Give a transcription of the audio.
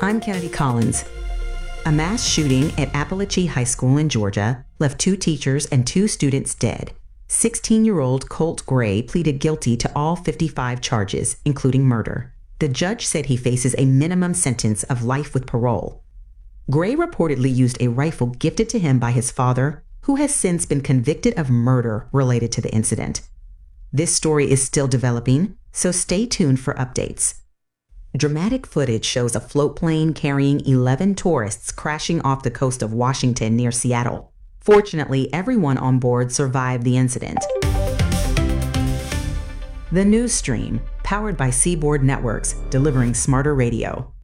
I'm Kennedy Collins. A mass shooting at Appalachia High School in Georgia left 2 teachers and 2 students dead. 16-year-old Colt Gray pleaded guilty to all 55 charges, including murder. The judge said he faces a minimum sentence of life with parole. Gray reportedly used a rifle gifted to him by his father, who has since been convicted of murder related to the incident. This story is still developing, so stay tuned for updates. Dramatic footage shows a float plane carrying 11 tourists crashing off the coast of Washington near Seattle. Fortunately, everyone on board survived the incident. The News Stream, powered by Seaboard Networks, delivering smarter radio.